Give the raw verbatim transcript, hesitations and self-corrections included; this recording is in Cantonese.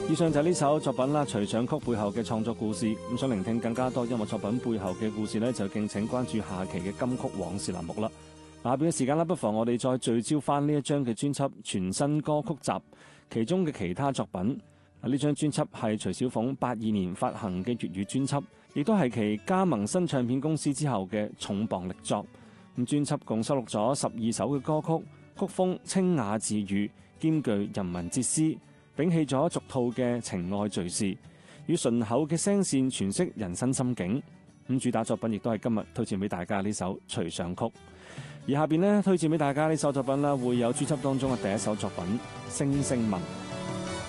以上就係呢首作品啦，《隨想曲》背後嘅創作故事。咁想聆聽更加多音樂作品背後嘅故事呢，就敬請關注下期嘅金曲往事欄目啦。下邊嘅時間啦，不妨我哋再聚焦翻呢一張嘅專輯全新歌曲集，其中嘅其他作品。呢張專輯係徐小鳳八二年發行嘅粵語專輯，亦都係其加盟新唱片公司之後嘅重磅力作。咁專輯共收錄咗十二首嘅歌曲，曲風清雅自如，兼具人文哲思，摒棄咗俗套嘅情愛敘事，與順口嘅聲線詮釋人生心境。咁主打作品亦都係今日推薦俾大家呢首《隨想曲》。而下邊呢，推薦俾大家呢首作品啦，會有專輯當中嘅第一首作品《星星問》。